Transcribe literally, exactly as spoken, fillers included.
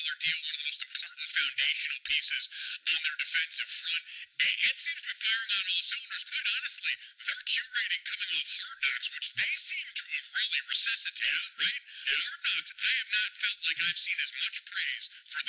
deal, one of the most important foundational pieces on their defensive front. And, and seems to be firing on all cylinders. Quite honestly, their Q rating coming off Hard Knocks, which they seem to have really resuscitated, right? Hard Knocks, I have not felt like I've seen as much praise for